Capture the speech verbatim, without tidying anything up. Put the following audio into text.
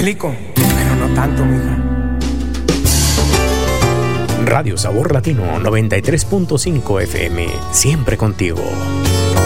bélico, pero no tanto, mija. Radio Sabor Latino noventa y tres punto cinco F M, siempre contigo.